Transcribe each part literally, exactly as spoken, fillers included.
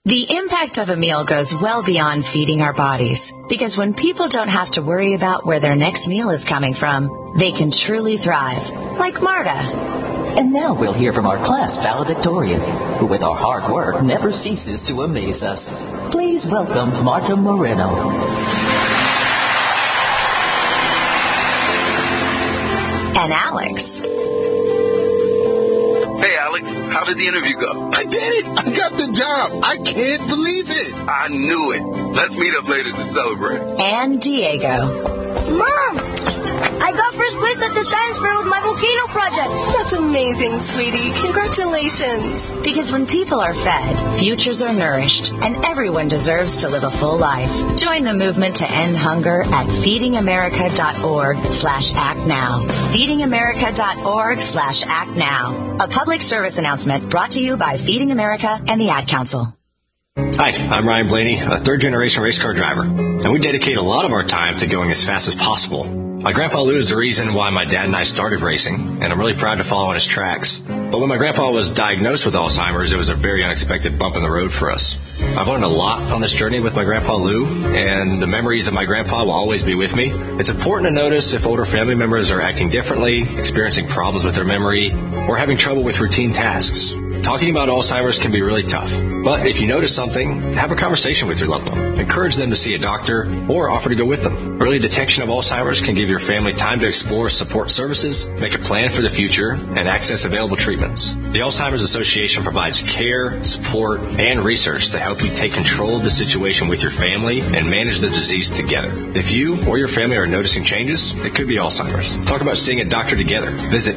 The impact of a meal goes well beyond feeding our bodies, because when people don't have to worry about where their next meal is coming from, they can truly thrive, like Marta. And now we'll hear from our class valedictorian, who with our hard work never ceases to amaze us. Please welcome Marta Moreno. And Alex. Hey, Alex, how did the interview go? I did it! I got the job! I can't believe it! I knew it. Let's meet up later to celebrate. And Diego. Mom! I got first place at the science fair with my volcano project. That's amazing, sweetie. Congratulations. Because when people are fed, futures are nourished, and everyone deserves to live a full life. Join the movement to end hunger at feedingamerica.org slash act now. feedingamerica.org slash act now. A public service announcement brought to you by Feeding America and the Ad Council. Hi, I'm Ryan Blaney, a third-generation race car driver, and we dedicate a lot of our time to going as fast as possible. My grandpa Lou is the reason why my dad and I started racing, and I'm really proud to follow in his tracks. But when my grandpa was diagnosed with Alzheimer's, it was a very unexpected bump in the road for us. I've learned a lot on this journey with my grandpa Lou, and the memories of my grandpa will always be with me. It's important to notice if older family members are acting differently, experiencing problems with their memory, or having trouble with routine tasks. Talking about Alzheimer's can be really tough, but if you notice something, have a conversation with your loved one. Encourage them to see a doctor or offer to go with them. Early detection of Alzheimer's can give your family time to explore support services, make a plan for the future, and access available treatments. The Alzheimer's Association provides care, support, and research to help you take control of the situation with your family and manage the disease together. If you or your family are noticing changes, it could be Alzheimer's. Talk about seeing a doctor together. Visit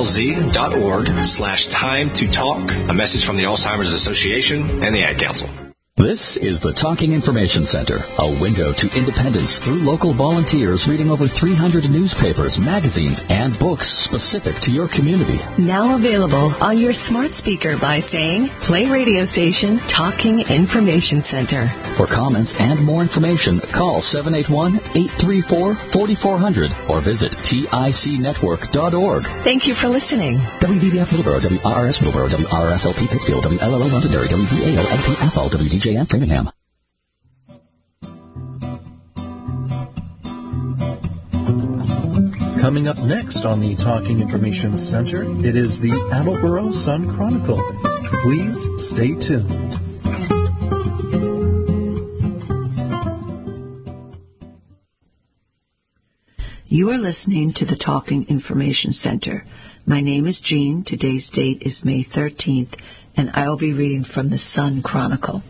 alz.org slash time to talk. A message from the Alzheimer's Association and the Ad Council. This is the Talking Information Center, a window to independence through local volunteers reading over three hundred newspapers, magazines, and books specific to your community. Now available on your smart speaker by saying, play radio station Talking Information Center. For comments and more information, call seven eight one, eight three four, four four zero zero or visit tic network dot org. Thank you for listening. W D B F Middleborough, W R R S Middleborough, W R R S L P Pittsfield, W L L O Londonderry, W D A L L P Athol, W D J M Framingham. Coming up next on the Talking Information Center, it is the Attleboro Sun Chronicle. Please stay tuned. You are listening to the Talking Information Center. My name is Jean. Today's date is May thirteenth, and I'll be reading from the Sun Chronicle.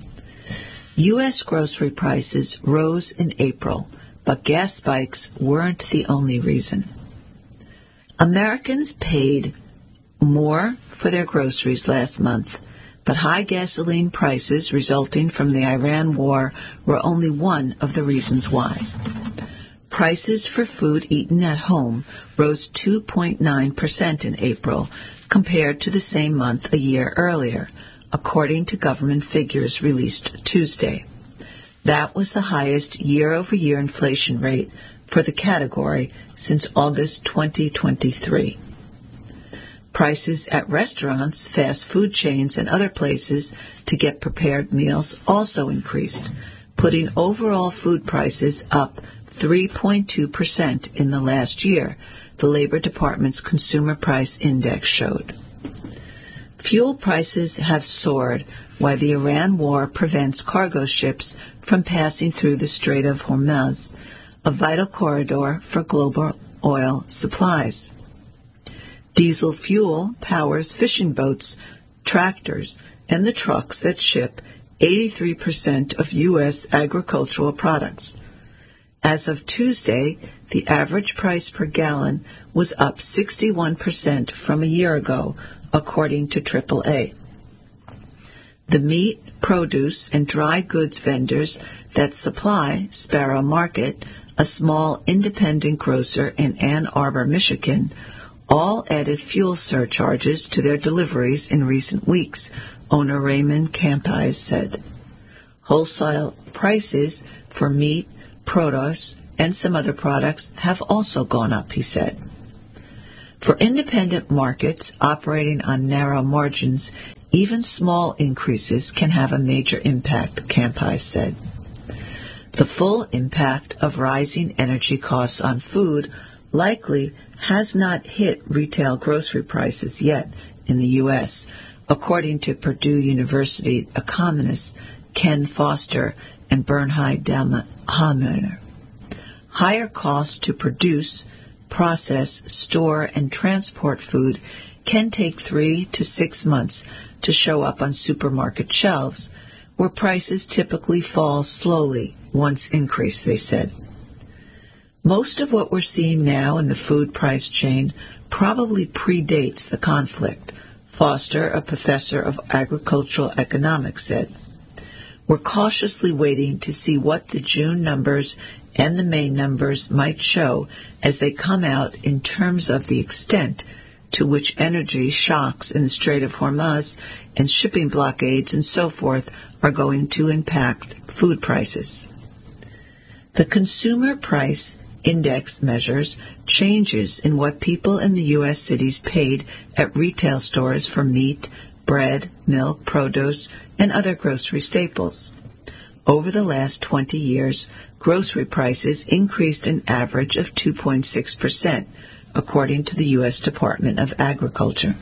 U S grocery prices rose in April, but gas spikes weren't the only reason. Americans paid more for their groceries last month, but high gasoline prices resulting from the Iran war were only one of the reasons why. Prices for food eaten at home rose two point nine percent in April compared to the same month a year earlier, according to government figures released Tuesday. That was the highest year-over-year inflation rate for the category since August twenty twenty-three. Prices at restaurants, fast food chains, and other places to get prepared meals also increased, putting overall food prices up three point two percent in the last year, the Labor Department's Consumer Price Index showed. Fuel prices have soared while the Iran war prevents cargo ships from passing through the Strait of Hormuz, a vital corridor for global oil supplies. Diesel fuel powers fishing boats, tractors, and the trucks that ship eighty-three percent of U S agricultural products. As of Tuesday, the average price per gallon was up sixty-one percent from a year ago, according to triple A. The meat, produce, and dry goods vendors that supply Sparrow Market, a small independent grocer in Ann Arbor, Michigan, all added fuel surcharges to their deliveries in recent weeks, owner Raymond Campis said. Wholesale prices for meat, produce, and some other products have also gone up, he said. For independent markets operating on narrow margins, Even small increases can have a major impact, Campi said. The full impact of rising energy costs on food likely has not hit retail grocery prices yet in the U S, according to Purdue University economists Ken Foster and Bernhard Hammer. Higher costs to produce, process, store, and transport food can take three to six months to show up on supermarket shelves, where prices typically fall slowly once increased, they said. Most of what we're seeing now in the food price chain probably predates the conflict, Foster, a professor of agricultural economics, said. We're cautiously waiting to see what the June numbers and the May numbers might show as they come out in terms of the extent to which energy shocks in the Strait of Hormuz and shipping blockades and so forth are going to impact food prices. The Consumer Price Index measures changes in what people in the U S cities paid at retail stores for meat, bread, milk, produce, and other grocery staples. Over the last twenty years, grocery prices increased an average of two point six percent, according to the U S Department of Agriculture.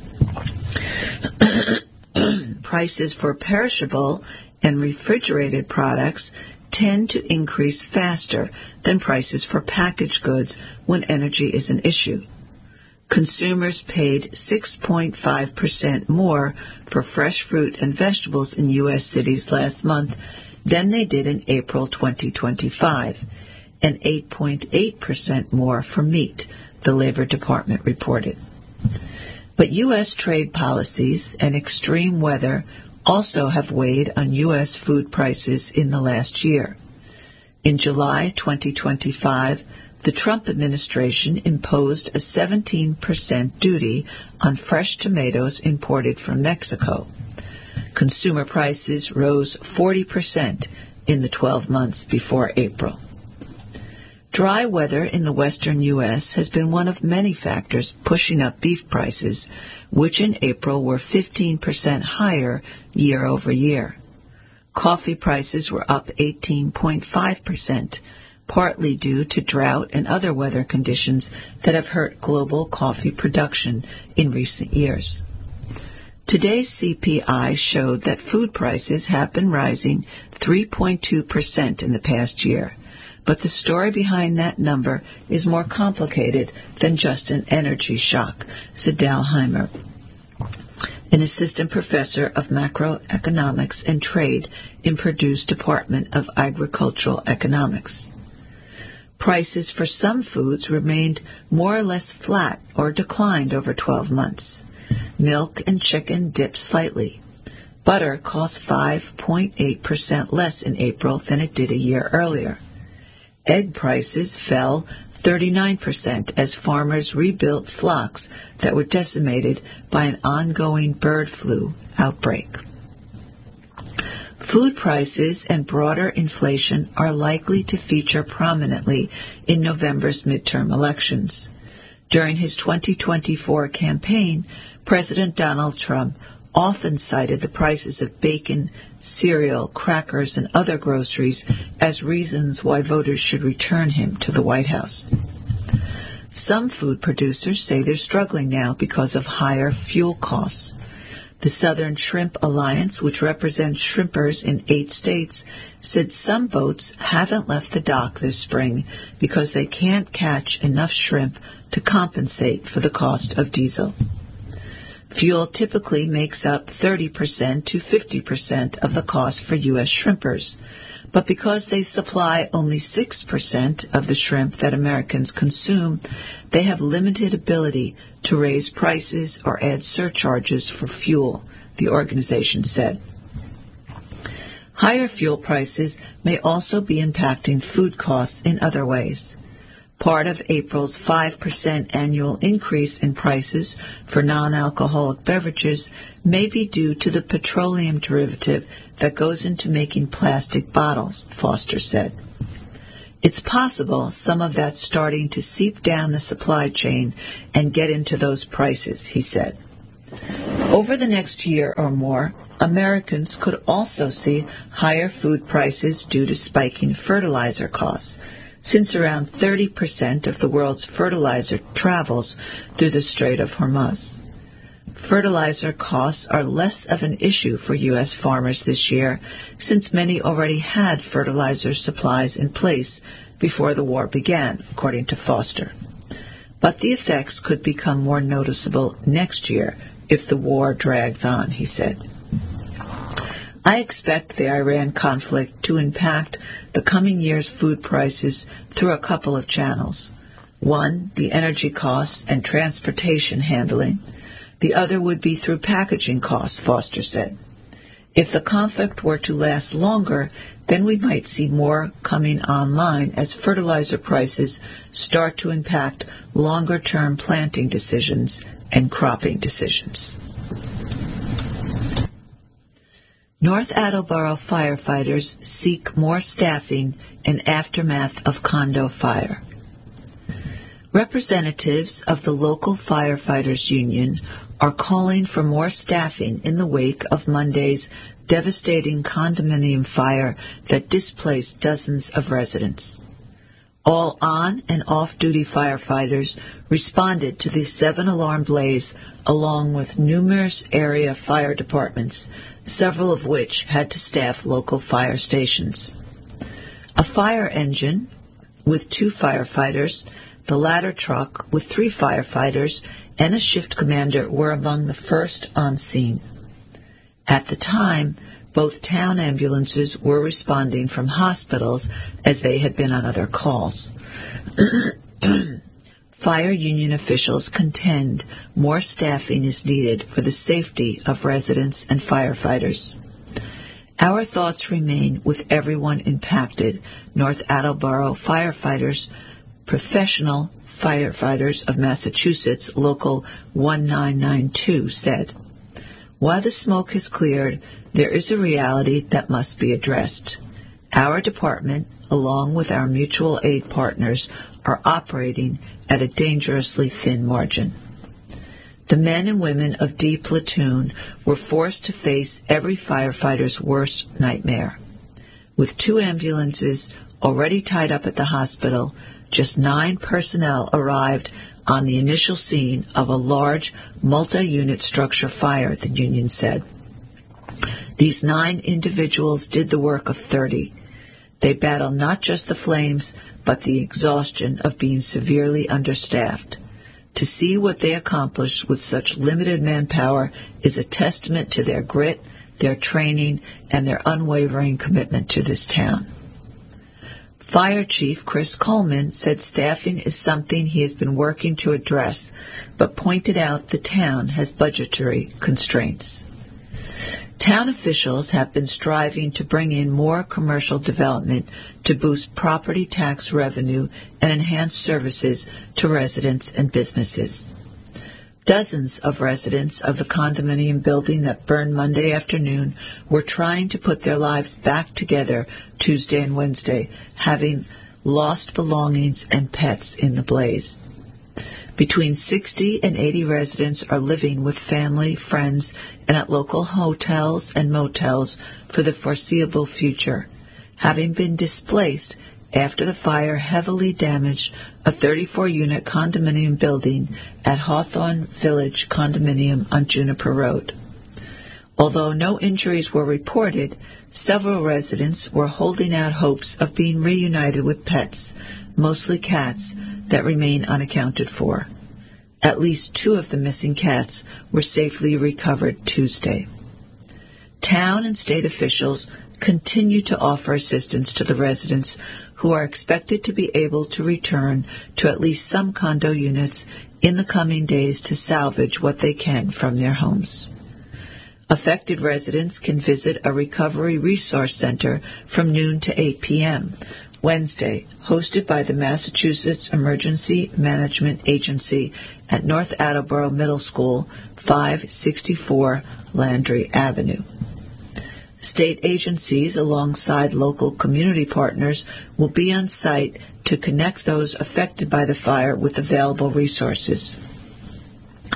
Prices for perishable and refrigerated products tend to increase faster than prices for packaged goods when energy is an issue. Consumers paid six point five percent more for fresh fruit and vegetables in U S cities last month than they did in April twenty twenty-five, and eight point eight percent more for meat, the Labor Department reported. But U S trade policies and extreme weather also have weighed on U S food prices in the last year. In July twenty twenty-five, the Trump administration imposed a seventeen percent duty on fresh tomatoes imported from Mexico. Consumer prices rose forty percent in the twelve months before April. Dry weather in the western U S has been one of many factors pushing up beef prices, which in April were fifteen percent higher year over year. Coffee prices were up eighteen point five percent, partly due to drought and other weather conditions that have hurt global coffee production in recent years. Today's C P I showed that food prices have been rising three point two percent in the past year. But the story behind that number is more complicated than just an energy shock, said Dal Heimer, an assistant professor of macroeconomics and trade in Purdue's Department of Agricultural Economics. Prices for some foods remained more or less flat or declined over twelve months. Milk and chicken dipped slightly. Butter cost five point eight percent less in April than it did a year earlier. Egg prices fell thirty-nine percent as farmers rebuilt flocks that were decimated by an ongoing bird flu outbreak. Food prices and broader inflation are likely to feature prominently in November's midterm elections. During his twenty twenty-four campaign, President Donald Trump often cited the prices of bacon, cereal, crackers, and other groceries as reasons why voters should return him to the White House. Some food producers say they're struggling now because of higher fuel costs. The Southern Shrimp Alliance, which represents shrimpers in eight states, said some boats haven't left the dock this spring because they can't catch enough shrimp to compensate for the cost of diesel. Fuel typically makes up thirty percent to fifty percent of the cost for U S shrimpers, but because they supply only six percent of the shrimp that Americans consume, they have limited ability to raise prices or add surcharges for fuel, the organization said. Higher fuel prices may also be impacting food costs in other ways. Part of April's five percent annual increase in prices for non-alcoholic beverages may be due to the petroleum derivative that goes into making plastic bottles, Foster said. It's possible some of that's starting to seep down the supply chain and get into those prices, he said. Over the next year or more, Americans could also see higher food prices due to spiking fertilizer costs, since around thirty percent of the world's fertilizer travels through the Strait of Hormuz. Fertilizer costs are less of an issue for U S farmers this year, since many already had fertilizer supplies in place before the war began, according to Foster. But the effects could become more noticeable next year if the war drags on, he said. I expect the Iran conflict to impact the coming year's food prices through a couple of channels. One, the energy costs and transportation handling. The other would be through packaging costs, Foster said. If the conflict were to last longer, then we might see more coming online as fertilizer prices start to impact longer-term planting decisions and cropping decisions. North Attleboro firefighters seek more staffing in aftermath of condo fire. Representatives of the local firefighters union are calling for more staffing in the wake of Monday's devastating condominium fire that displaced dozens of residents. All on- and off-duty firefighters responded to the seven-alarm blaze along with numerous area fire departments, several of which had to staff local fire stations. A fire engine with two firefighters, the ladder truck with three firefighters, and a shift commander were among the first on scene. At the time, both town ambulances were responding from hospitals as they had been on other calls. Fire union officials contend more staffing is needed for the safety of residents and firefighters. Our thoughts remain with everyone impacted, North Attleboro firefighters, professional firefighters of Massachusetts, Local one nine nine two, said. While the smoke has cleared, there is a reality that must be addressed. Our department, along with our mutual aid partners, are operating at a dangerously thin margin. The men and women of D Platoon were forced to face every firefighter's worst nightmare. With two ambulances already tied up at the hospital, just nine personnel arrived on the initial scene of a large multi-unit structure fire, the union said. These nine individuals did the work of thirty. They battled not just the flames, but the exhaustion of being severely understaffed. To see what they accomplished with such limited manpower is a testament to their grit, their training, and their unwavering commitment to this town. Fire Chief Chris Coleman said staffing is something he has been working to address, but pointed out the town has budgetary constraints. Town officials have been striving to bring in more commercial development to boost property tax revenue and enhance services to residents and businesses. Dozens of residents of the condominium building that burned Monday afternoon were trying to put their lives back together Tuesday and Wednesday, having lost belongings and pets in the blaze. Between sixty and eighty residents are living with family, friends, and at local hotels and motels for the foreseeable future, having been displaced after the fire heavily damaged a thirty-four unit condominium building at Hawthorne Village Condominium on Juniper Road. Although no injuries were reported, several residents were holding out hopes of being reunited with pets, mostly cats, that remain unaccounted for. At least two of the missing cats were safely recovered Tuesday. Town and state officials continue to offer assistance to the residents who are expected to be able to return to at least some condo units in the coming days to salvage what they can from their homes. Affected residents can visit a recovery resource center from noon to eight p.m. Wednesday, hosted by the Massachusetts Emergency Management Agency at North Attleboro Middle School, five sixty-four Landry Avenue. State agencies, alongside local community partners, will be on site to connect those affected by the fire with available resources.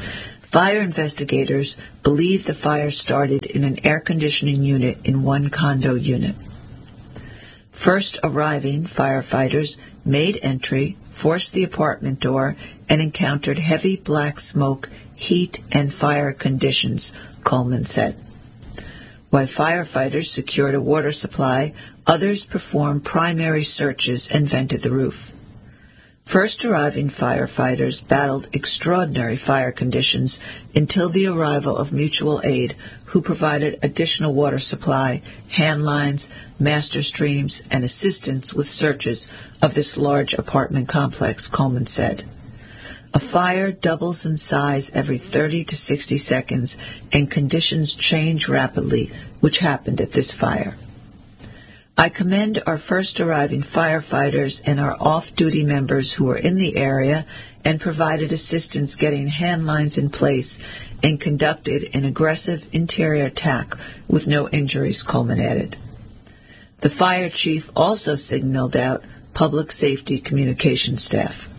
Fire investigators believe the fire started in an air conditioning unit in one condo unit. First arriving firefighters made entry, forced the apartment door, and encountered heavy black smoke, heat, and fire conditions, Coleman said. While firefighters secured a water supply, others performed primary searches and vented the roof. First arriving firefighters battled extraordinary fire conditions until the arrival of mutual aid, who provided additional water supply, hand lines, master streams, and assistance with searches of this large apartment complex, Coleman said. A fire doubles in size every thirty to sixty seconds, and conditions change rapidly, which happened at this fire. I commend our first arriving firefighters and our off-duty members who were in the area and provided assistance getting hand lines in place and conducted an aggressive interior attack with no injuries, Coleman added. The fire chief also signaled out public safety communication staff.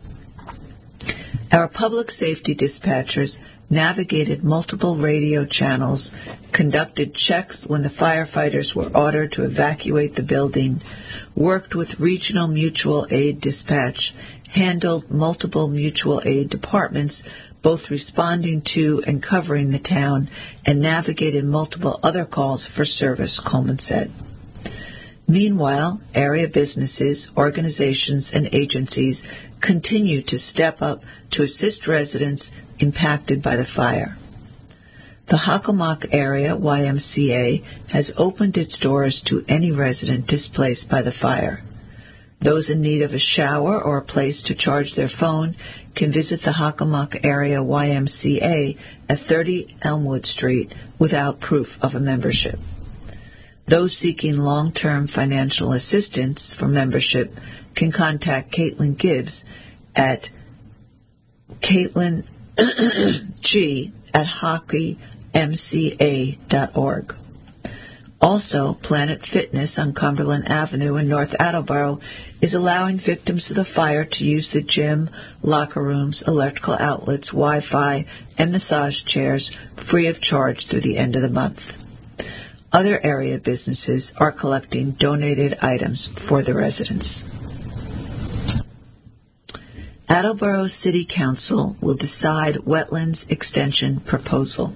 Our public safety dispatchers navigated multiple radio channels, conducted checks when the firefighters were ordered to evacuate the building, worked with regional mutual aid dispatch, handled multiple mutual aid departments, both responding to and covering the town, and navigated multiple other calls for service, Coleman said. Meanwhile, area businesses, organizations, and agencies continue to step up to assist residents impacted by the fire. The Hockomock Area Y M C A has opened its doors to any resident displaced by the fire. Those in need of a shower or a place to charge their phone can visit the Hockomock Area Y M C A at thirty Elmwood Street without proof of a membership. Those seeking long-term financial assistance for membership can contact Caitlin Gibbs at Caitlin G at hockey m c a dot org. Also, Planet Fitness on Cumberland Avenue in North Attleboro is allowing victims of the fire to use the gym, locker rooms, electrical outlets, Wi-Fi, and massage chairs free of charge through the end of the month. Other area businesses are collecting donated items for the residents. Attleboro City Council will decide wetlands extension proposal.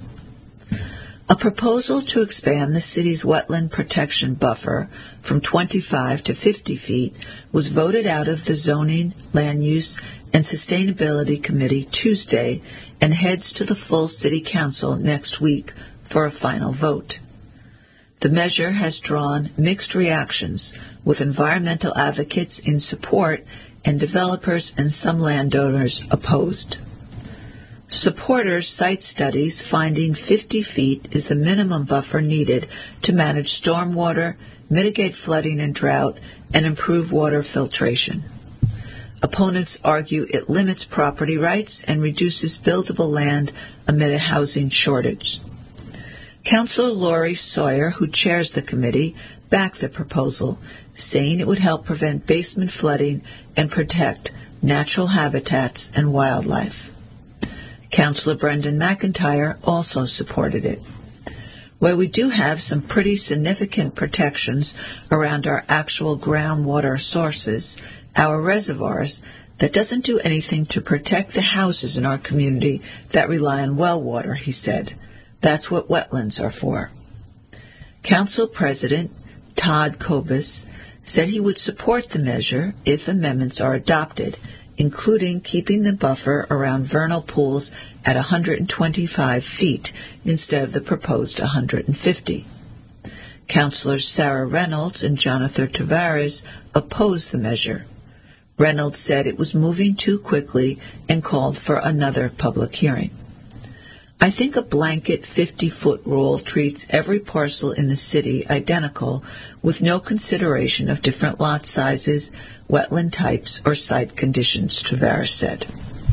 A proposal to expand the city's wetland protection buffer from twenty-five to fifty feet was voted out of the Zoning, Land Use, and Sustainability Committee Tuesday and heads to the full City Council next week for a final vote. The measure has drawn mixed reactions, with environmental advocates in support and developers and some landowners opposed. Supporters cite studies finding fifty feet is the minimum buffer needed to manage stormwater, mitigate flooding and drought, and improve water filtration. Opponents argue it limits property rights and reduces buildable land amid a housing shortage. Councilor Laurie Sawyer, who chairs the committee, backed the proposal, saying it would help prevent basement flooding and protect natural habitats and wildlife. Councilor Brendan McIntyre also supported it. Where we do have some pretty significant protections around our actual groundwater sources, our reservoirs, that doesn't do anything to protect the houses in our community that rely on well water, he said. That's what wetlands are for. Council President Todd Kobus said he would support the measure if amendments are adopted, including keeping the buffer around vernal pools at one hundred twenty-five feet instead of the proposed one hundred fifty. Councilors Sarah Reynolds and Jonathan Tavares opposed the measure. Reynolds said it was moving too quickly and called for another public hearing. I think a blanket fifty-foot rule treats every parcel in the city identical with no consideration of different lot sizes, wetland types, or site conditions, Tavares said.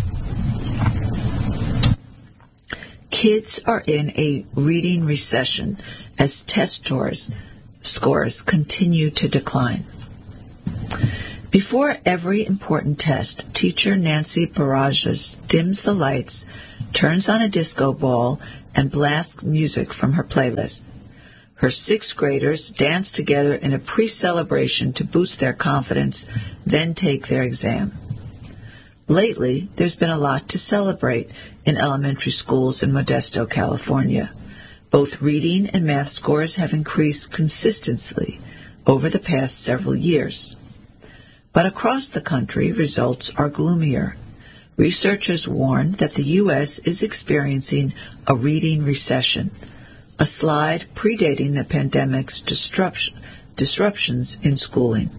Kids are in a reading recession as test scores, scores continue to decline. Before every important test, teacher Nancy Barajas dims the lights, turns on a disco ball, and blasts music from her playlist. Her sixth graders dance together in a pre-celebration to boost their confidence, then take their exam. Lately, there's been a lot to celebrate in elementary schools in Modesto, California. Both reading and math scores have increased consistently over the past several years. But across the country, results are gloomier. Researchers warn that the U S is experiencing a reading recession, a slide predating the pandemic's disruption, disruptions in schooling.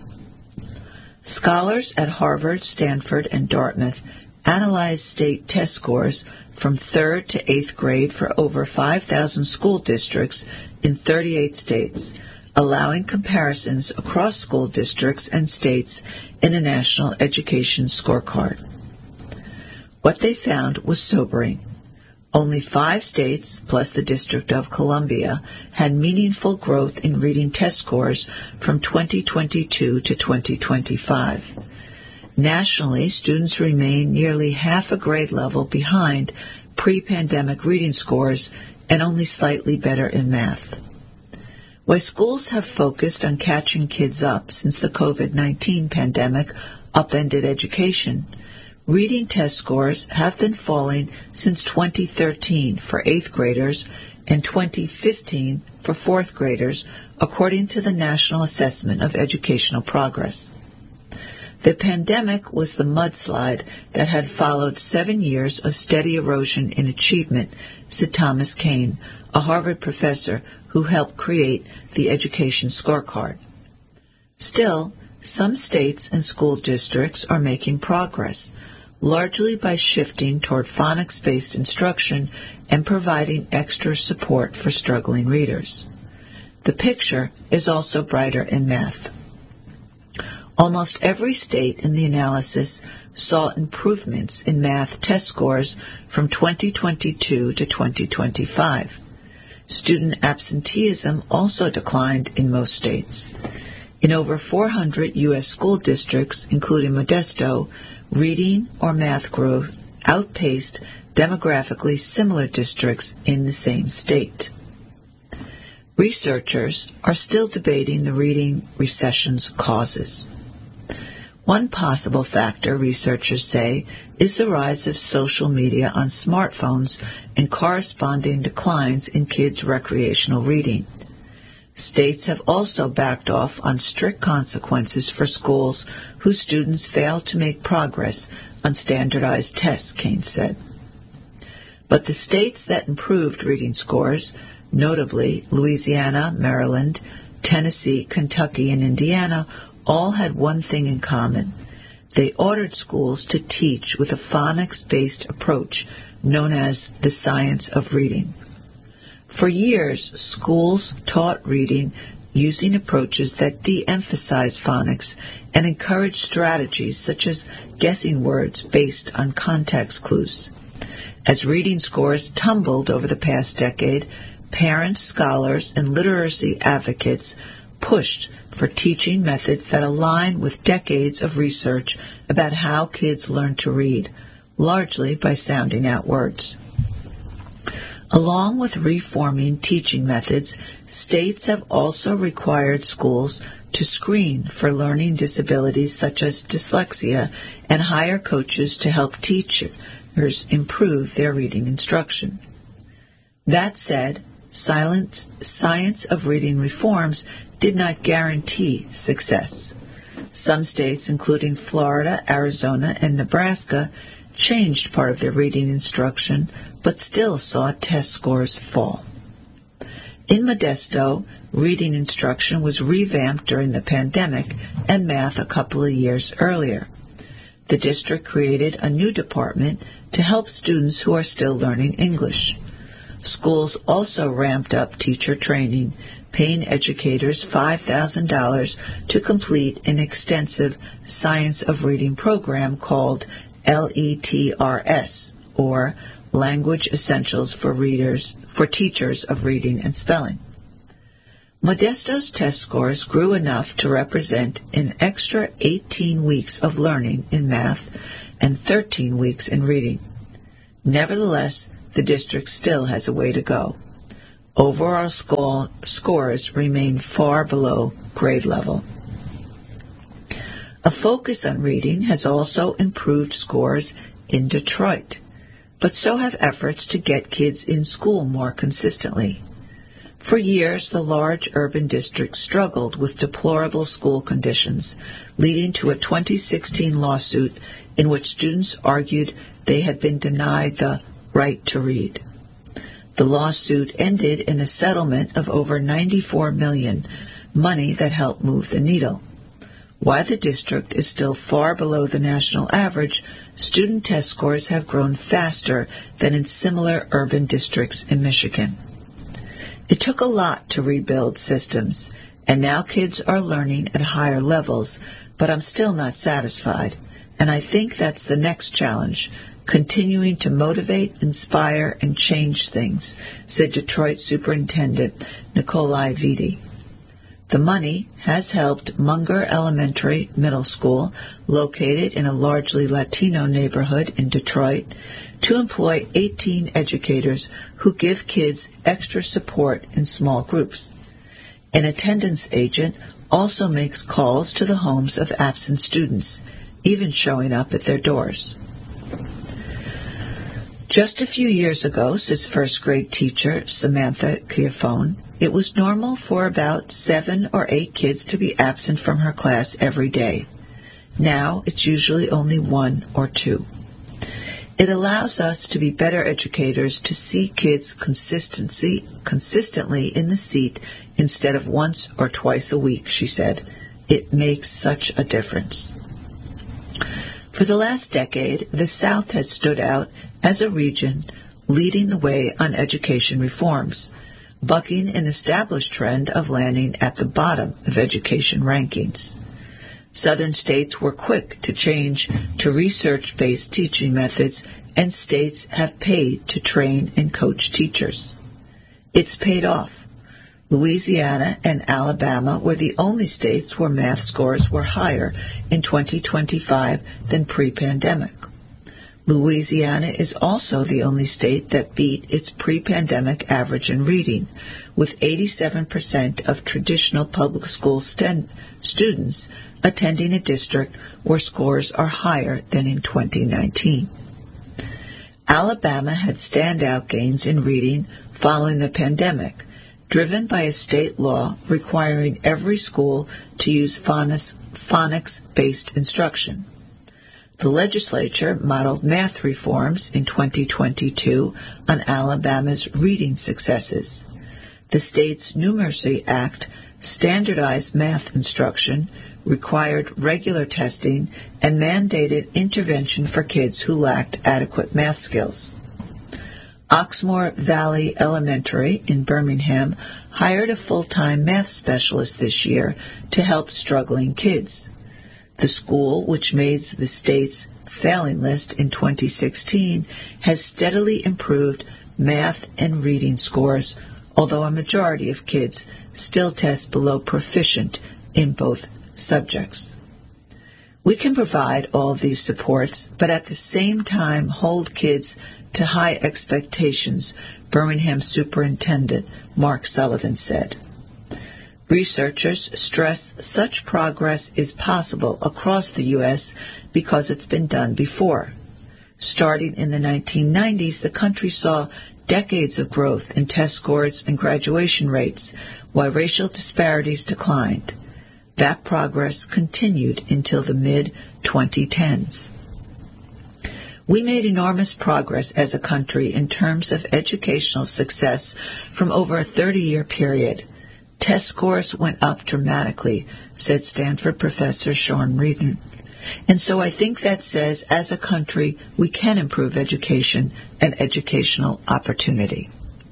Scholars at Harvard, Stanford, and Dartmouth analyzed state test scores from third to eighth grade for over five thousand school districts in thirty-eight states, allowing comparisons across school districts and states in a national education scorecard. What they found was sobering. Only five states, plus the District of Columbia, had meaningful growth in reading test scores from twenty twenty-two to twenty twenty-five. Nationally, students remain nearly half a grade level behind pre-pandemic reading scores and only slightly better in math. While schools have focused on catching kids up since the covid nineteen pandemic upended education, reading test scores have been falling since twenty thirteen for eighth graders and twenty fifteen for fourth graders, according to the National Assessment of Educational Progress. The pandemic was the mudslide that had followed seven years of steady erosion in achievement, said Thomas Kane, a Harvard professor who helped create the education scorecard. Still, some states and school districts are making progress, largely by shifting toward phonics-based instruction and providing extra support for struggling readers. The picture is also brighter in math. Almost every state in the analysis saw improvements in math test scores from twenty twenty-two to twenty twenty-five. Student absenteeism also declined in most states. In over four hundred U S school districts, including Modesto, reading or math growth outpaced demographically similar districts in the same state. Researchers are still debating the reading recession's causes. One possible factor, researchers say, is the rise of social media on smartphones and corresponding declines in kids' recreational reading. States have also backed off on strict consequences for schools whose students fail to make progress on standardized tests, Kane said. But the states that improved reading scores, notably Louisiana, Maryland, Tennessee, Kentucky, and Indiana, all had one thing in common. They ordered schools to teach with a phonics-based approach known as the science of reading. For years, schools taught reading using approaches that de-emphasize phonics and encourage strategies such as guessing words based on context clues. As reading scores tumbled over the past decade, parents, scholars, and literacy advocates pushed for teaching methods that align with decades of research about how kids learn to read, largely by sounding out words. Along with reforming teaching methods, states have also required schools to screen for learning disabilities such as dyslexia and hire coaches to help teachers improve their reading instruction. That said, silent science of reading reforms did not guarantee success. Some states, including Florida, Arizona, and Nebraska, changed part of their reading instruction, but still saw test scores fall. In Modesto, reading instruction was revamped during the pandemic and math a couple of years earlier. The district created a new department to help students who are still learning English. Schools also ramped up teacher training, paying educators five thousand dollars to complete an extensive Science of Reading program called L E T R S, or Language Essentials for Readers for Teachers of Reading and Spelling. Modesto's test scores grew enough to represent an extra eighteen weeks of learning in math and thirteen weeks in reading. Nevertheless, the district still has a way to go. Overall score, scores remain far below grade level. A focus on reading has also improved scores in Detroit, but so have efforts to get kids in school more consistently. For years, the large urban district struggled with deplorable school conditions, leading to a twenty sixteen lawsuit in which students argued they had been denied the right to read. The lawsuit ended in a settlement of over ninety-four million dollars, money that helped move the needle. While the district is still far below the national average, student test scores have grown faster than in similar urban districts in Michigan. It took a lot to rebuild systems, and now kids are learning at higher levels, but I'm still not satisfied, and I think that's the next challenge, continuing to motivate, inspire, and change things, said Detroit Superintendent Nikolai Vitti. The money has helped Munger Elementary Middle School, located in a largely Latino neighborhood in Detroit, to employ eighteen educators who give kids extra support in small groups. An attendance agent also makes calls to the homes of absent students, even showing up at their doors. Just a few years ago, says first grade teacher Samantha Chiafone, it was normal for about seven or eight kids to be absent from her class every day. Now it's usually only one or two. It allows us to be better educators to see kids consistency, consistently in the seat instead of once or twice a week, she said. It makes such a difference. For the last decade, the South has stood out as a region leading the way on education reforms, bucking an established trend of landing at the bottom of education rankings. Southern states were quick to change to research-based teaching methods, and states have paid to train and coach teachers. It's paid off. Louisiana and Alabama were the only states where math scores were higher in twenty twenty-five than pre-pandemic. Louisiana is also the only state that beat its pre-pandemic average in reading, with eighty-seven percent of traditional public school st- students attending a district where scores are higher than in twenty nineteen. Alabama had standout gains in reading following the pandemic, driven by a state law requiring every school to use phonics, phonics-based instruction. The legislature modeled math reforms in twenty twenty-two on Alabama's reading successes. The state's Numeracy Act standardized math instruction, required regular testing, and mandated intervention for kids who lacked adequate math skills. Oxmoor Valley Elementary in Birmingham hired a full-time math specialist this year to help struggling kids. The school, which made the state's failing list in twenty sixteen, has steadily improved math and reading scores, although a majority of kids still test below proficient in both subjects. We can provide all of these supports, but at the same time hold kids to high expectations, Birmingham Superintendent Mark Sullivan said. Researchers stress such progress is possible across the U S because it's been done before. Starting in the nineteen nineties, the country saw decades of growth in test scores and graduation rates, while racial disparities declined. That progress continued until the mid twenty tens. We made enormous progress as a country in terms of educational success from over a thirty-year period. Test scores went up dramatically, said Stanford professor Sean Reardon. And so I think that says, as a country, we can improve education and educational opportunity.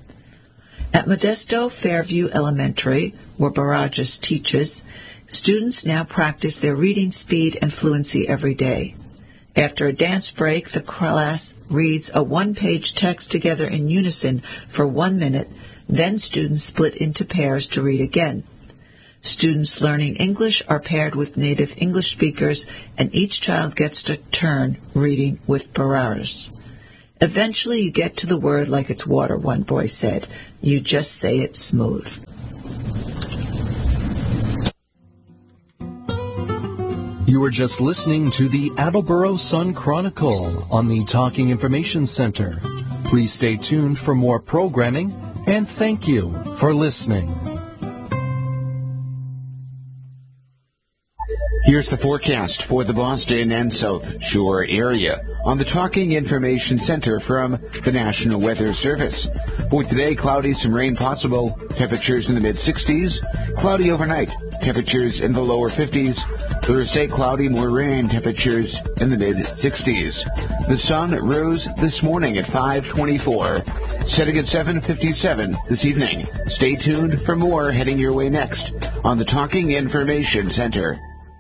At Modesto Fairview Elementary, where Barajas teaches, students now practice their reading speed and fluency every day. After a dance break, the class reads a one-page text together in unison for one minute, Then students split into pairs to read again. Students learning English are paired with native English speakers, and each child gets a turn reading with Bararas. Eventually you get to the word like it's water, one boy said. You just say it smooth. You were just listening to the Attleboro Sun Chronicle on the Talking Information Center. Please stay tuned for more programming, and thank you for listening. Here's the forecast for the Boston and South Shore area on the Talking Information Center from the National Weather Service. For today, cloudy, some rain possible, temperatures in the mid-sixties. Cloudy overnight, temperatures in the lower fifties. Thursday, cloudy, more rain, temperatures in the mid-sixties. The sun rose this morning at five twenty-four, setting at seven fifty-seven this evening. Stay tuned for more heading your way next on the Talking Information Center.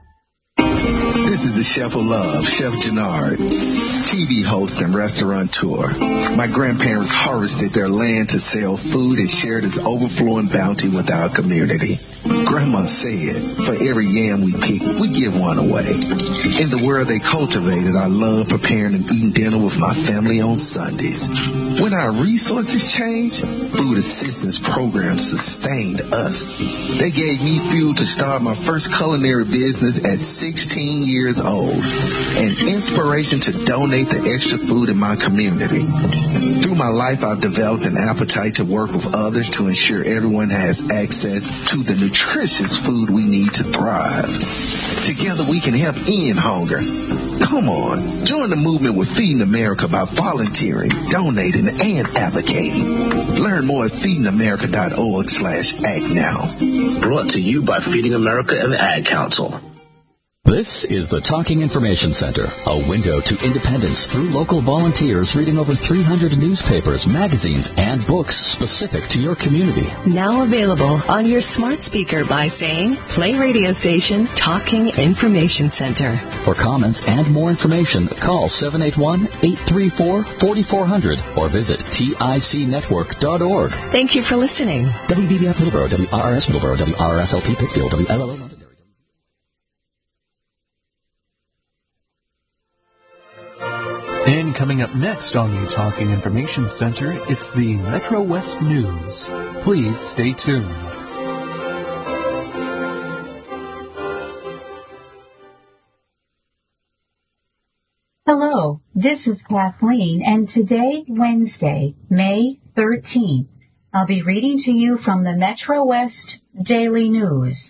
This is the Chef of Love, Chef Gennard, T V host and restaurateur. My grandparents harvested their land to sell food and share this overflowing bounty with our community. Grandma said, for every yam we pick, we give one away. In the world they cultivated, I love preparing and eating dinner with my family on Sundays. When our resources changed, food assistance programs sustained us. They gave me fuel to start my first culinary business at sixteen years old, and inspiration to donate the extra food in my community. Through my life, I've developed an appetite to work with others to ensure everyone has access to the nutritious food we need to thrive. Together we can help end hunger. Come on, join the movement with Feeding America by volunteering, donating, and advocating. Learn more at feeding america dot org slash act now. Brought to you by Feeding America and the Ad Council. This is the Talking Information Center, a window to independence through local volunteers reading over three hundred newspapers, magazines, and books specific to your community. Now available on your smart speaker by saying, play radio station Talking Information Center. For comments and more information, call seven eight one, eight three four, four four zero zero or visit tic network dot org. Thank you for listening. W B B F Middleborough, W R R S Middleborough, W R R S L P Pittsfield, W L L O Londonderry. And coming up next on the Talking Information Center, it's the Metro West News. Please stay tuned. Hello, this is Kathleen, and today, Wednesday, May thirteenth, I'll be reading to you from the Metro West Daily News.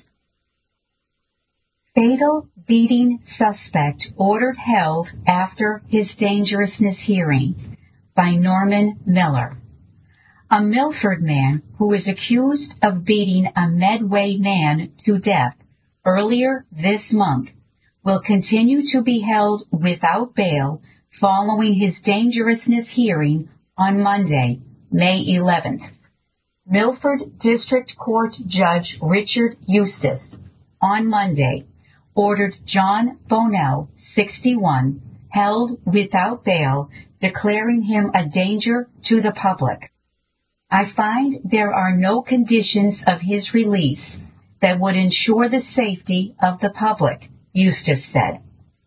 Fatal beating suspect ordered held after his dangerousness hearing by Norman Miller. A Milford man who is accused of beating a Medway man to death earlier this month will continue to be held without bail following his dangerousness hearing on Monday, May eleventh. Milford District Court Judge Richard Eustace on Monday ordered John Bonell, sixty-one, held without bail, declaring him a danger to the public. I find there are no conditions of his release that would ensure the safety of the public, Eustace said.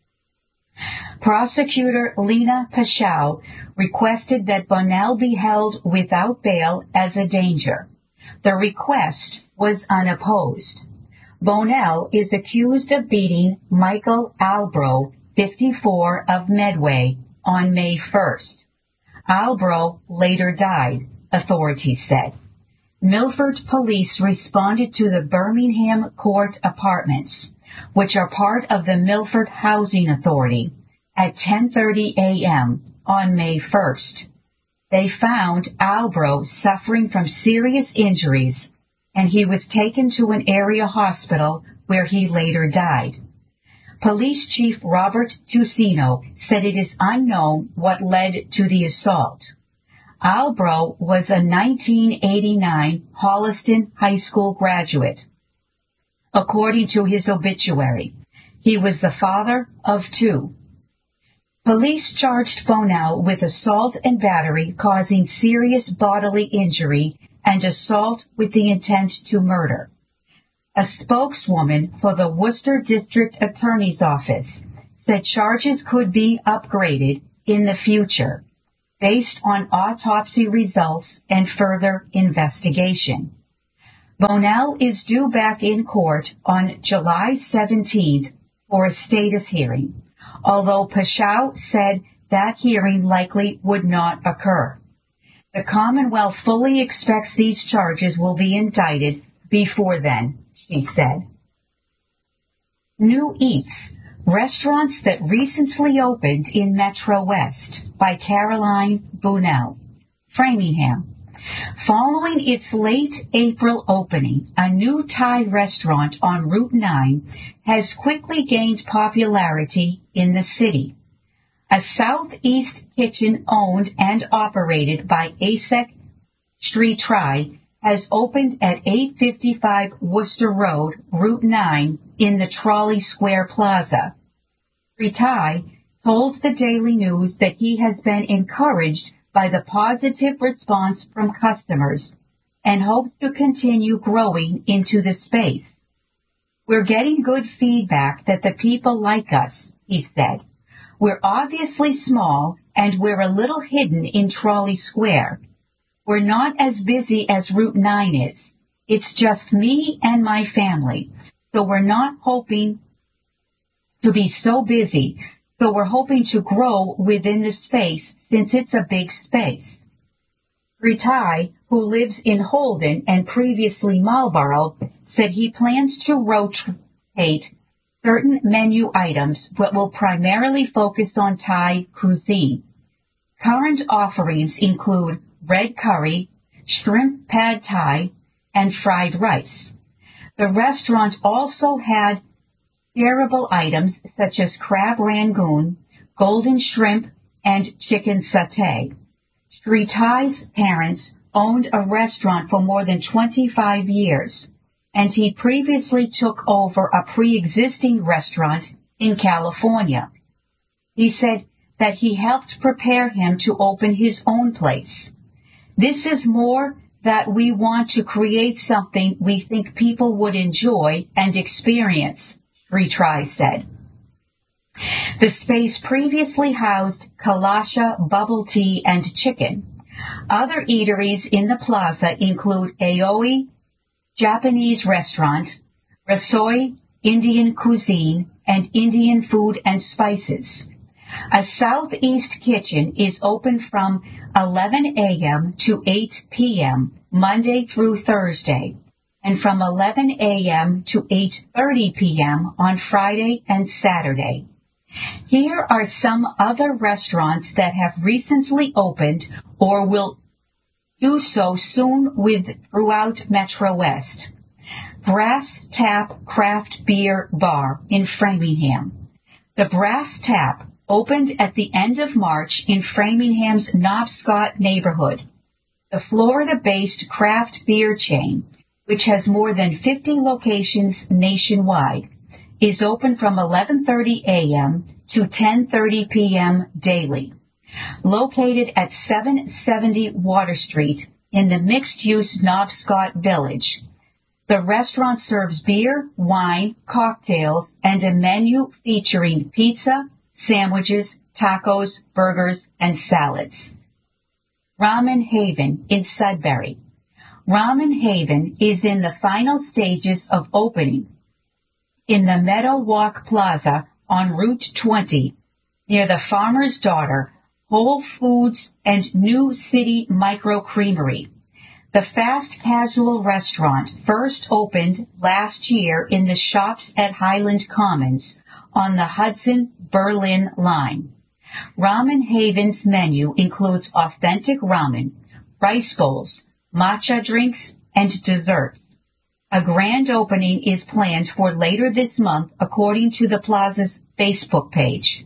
Prosecutor Lena Pashow requested that Bonell be held without bail as a danger. The request was unopposed. Bonell is accused of beating Michael Albro, fifty-four, of Medway, on May first. Albro later died, authorities said. Milford police responded to the Birmingham Court apartments, which are part of the Milford Housing Authority, at ten thirty a.m. on May first. They found Albro suffering from serious injuries, and he was taken to an area hospital where he later died. Police Chief Robert Tusino said it is unknown what led to the assault. Albro was a nineteen eighty-nine Holliston High School graduate. According to his obituary, he was the father of two. Police charged Bonell with assault and battery causing serious bodily injury and assault with the intent to murder. A spokeswoman for the Worcester District Attorney's Office said charges could be upgraded in the future based on autopsy results and further investigation. Bonell is due back in court on July seventeenth for a status hearing, although Peshaw said that hearing likely would not occur. The Commonwealth fully expects these charges will be indicted before then, she said. New Eats, restaurants that recently opened in Metro West, by Caroline Bunnell, Framingham. Following its late April opening, a new Thai restaurant on Route nine has quickly gained popularity in the city. A Southeast kitchen owned and operated by Asek Sri Thai has opened at eight fifty-five Worcester Road, Route nine in the Trolley Square Plaza. Sri Thai told the Daily News that he has been encouraged by the positive response from customers and hopes to continue growing into the space. We're getting good feedback that the people like us, he said. We're obviously small and we're a little hidden in Trolley Square. We're not as busy as Route nine is. It's just me and my family. So we're not hoping to be so busy. So we're hoping to grow within the space since it's a big space. Sri Thai, who lives in Holden and previously Marlborough, said he plans to rotate certain menu items but will primarily focus on Thai cuisine. Current offerings include red curry, shrimp pad thai, and fried rice. The restaurant also had shareable items such as crab rangoon, golden shrimp, and chicken satay. Sri Thai's parents owned a restaurant for more than twenty-five years, and he previously took over a pre-existing restaurant in California. He said that he helped prepare him to open his own place. This is more that we want to create something we think people would enjoy and experience, Sri Thai said. The space previously housed Kalasha bubble tea and chicken. Other eateries in the plaza include Aoi Japanese restaurant, Rasoi Indian cuisine, and Indian food and spices. A Southeast kitchen is open from eleven a.m. to eight p.m. Monday through Thursday, and from eleven a.m. to eight thirty p.m. on Friday and Saturday. Here are some other restaurants that have recently opened or will do so soon with throughout Metro West. Brass Tap Craft Beer Bar in Framingham. The Brass Tap opened at the end of March in Framingham's Knobscott neighborhood. The Florida-based craft beer chain, which has more than fifty locations nationwide, is open from eleven thirty a.m. to ten thirty p.m. daily. Located at seven seventy Water Street in the mixed-use Knobscott Village, the restaurant serves beer, wine, cocktails, and a menu featuring pizza, sandwiches, tacos, burgers, and salads. Ramen Haven in Sudbury. Ramen Haven is in the final stages of opening in the Meadow Walk Plaza on Route twenty, near the Farmer's Daughter, Whole Foods, and New City Micro Creamery. The fast casual restaurant first opened last year in the Shops at Highland Commons on the Hudson-Berlin line. Ramen Haven's menu includes authentic ramen, rice bowls, matcha drinks, and desserts. A grand opening is planned for later this month, according to the plaza's Facebook page.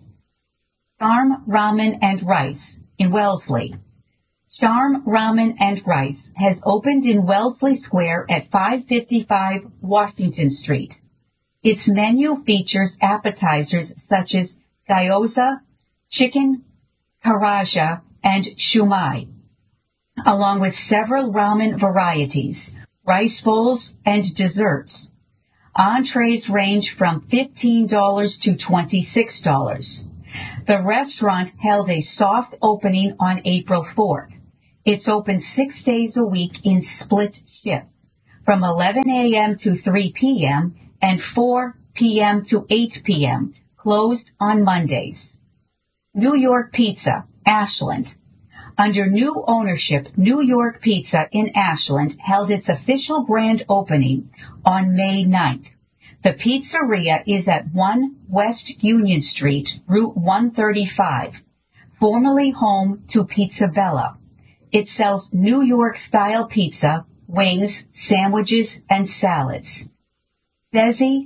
Charm Ramen and Rice in Wellesley. Charm Ramen and Rice has opened in Wellesley Square at five fifty-five Washington Street. Its menu features appetizers such as gyoza, chicken karaja, and shumai. along with several ramen varieties, rice bowls, and desserts. Entrees range from fifteen dollars to twenty-six dollars. The restaurant held a soft opening on April fourth. It's open six days a week in split shifts, from eleven a.m. to three p.m. and four p.m. to eight p.m., closed on Mondays. New York Pizza, Ashland. Under new ownership, New York Pizza in Ashland held its official grand opening on May ninth. The pizzeria is at one West Union Street, Route one thirty-five, formerly home to Pizza Bella. It sells New York-style pizza, wings, sandwiches, and salads. Desi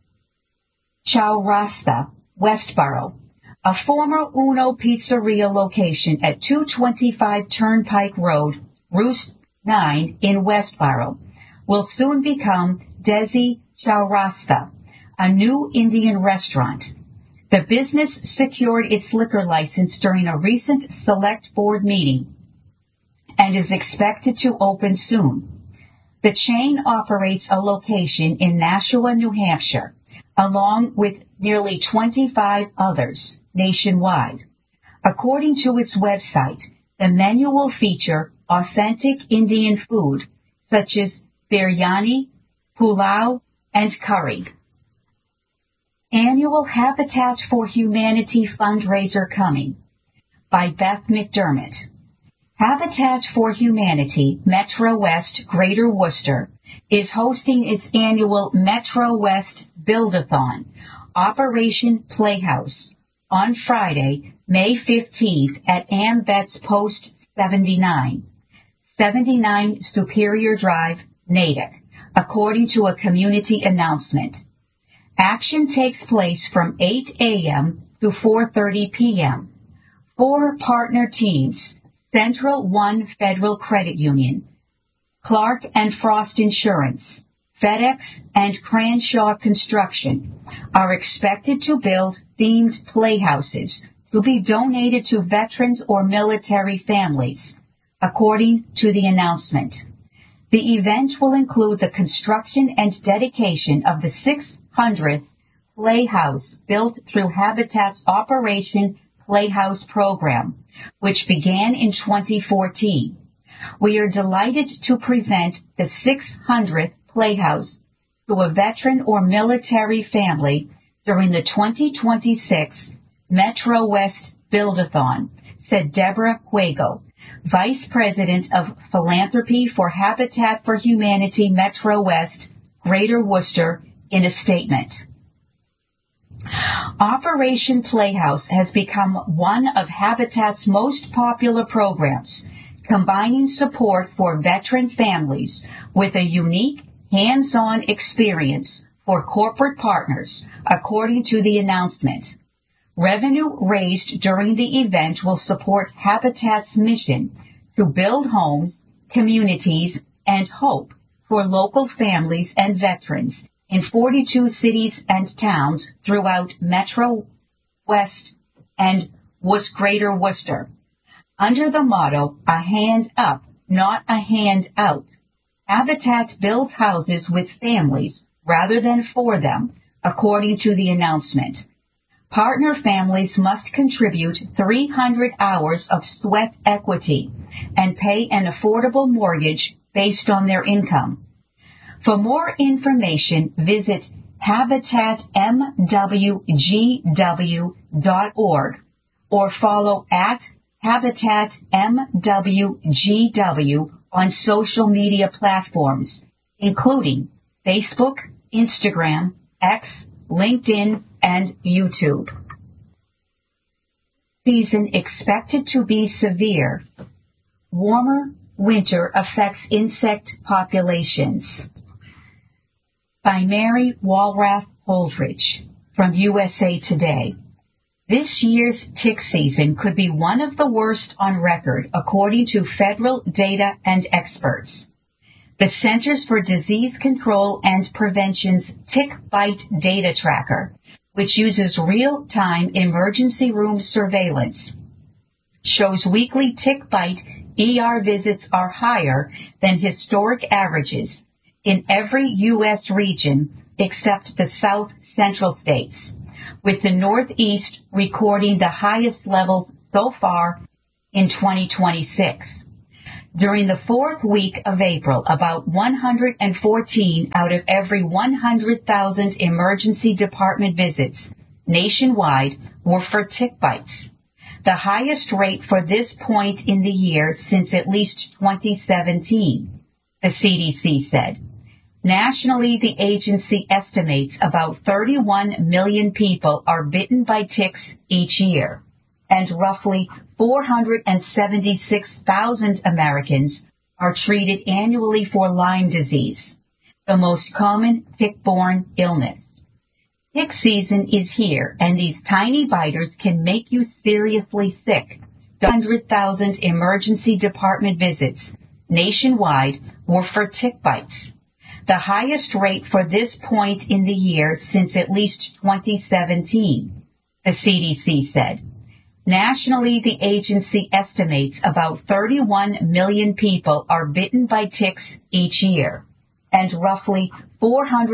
Chaurasta, Westboro. A former Uno Pizzeria location at two twenty-five Turnpike Road, Route nine in Westboro, will soon become Desi Chaurasta, a new Indian restaurant. The business secured its liquor license during a recent select board meeting and is expected to open soon. The chain operates a location in Nashua, New Hampshire, along with nearly twenty-five others nationwide. According to its website, the menu will feature authentic Indian food such as biryani, pulao, and curry. Annual Habitat for Humanity fundraiser coming, by Beth McDermott. Habitat for Humanity Metro West Greater Worcester is hosting its annual Metro West Build-a-thon, Operation Playhouse, on Friday, May fifteenth at AmVets Post seventy-nine, seventy-nine Superior Drive, Natick, according to a community announcement. Action takes place from eight a.m. to four thirty p.m. Four partner teams, Central One Federal Credit Union, Clark and Frost Insurance, FedEx, and Cranshaw Construction, are expected to build themed playhouses to be donated to veterans or military families, according to the announcement. The event will include the construction and dedication of the six hundredth playhouse built through Habitat's Operation Playhouse program, which began in twenty fourteen. We are delighted to present the six hundredth playhouse to a veteran or military family during the twenty twenty-six Metro West Build-a-thon, said Deborah Cuego, Vice President of Philanthropy for Habitat for Humanity Metro West, Greater Worcester, in a statement. Operation Playhouse has become one of Habitat's most popular programs, combining support for veteran families with a unique, hands-on experience for corporate partners, according to the announcement. Revenue raised during the event will support Habitat's mission to build homes, communities, and hope for local families and veterans in forty-two cities and towns throughout Metro West and Greater Worcester. Under the motto, a hand up, not a hand out, Habitat builds houses with families rather than for them, according to the announcement. Partner families must contribute three hundred hours of sweat equity and pay an affordable mortgage based on their income. For more information, visit habitat m w g w dot org or follow at Habitat M W G W on social media platforms, including Facebook, Instagram, X, LinkedIn, and YouTube. Season expected to be severe. Warmer winter affects insect populations. By Mary Walrath Holdridge from U S A Today. This year's tick season could be one of the worst on record, according to federal data and experts. The Centers for Disease Control and Prevention's Tick Bite Data Tracker, which uses real-time emergency room surveillance, shows weekly tick bite E R visits are higher than historic averages in every U S region except the South Central states, with the Northeast recording the highest levels so far in twenty twenty-six. During the fourth week of April, about one hundred fourteen out of every one hundred thousand emergency department visits nationwide were for tick bites, the highest rate for this point in the year since at least twenty seventeen, the C D C said. Nationally, the agency estimates about thirty-one million people are bitten by ticks each year, and roughly four hundred seventy-six thousand Americans are treated annually for Lyme disease, the most common tick-borne illness. Tick season is here, and these tiny biters can make you seriously sick. one hundred thousand emergency department visits nationwide were for tick bites, the highest rate for this point in the year since at least twenty seventeen, the C D C said. Nationally, the agency estimates about thirty-one million people are bitten by ticks each year, and roughly four hundred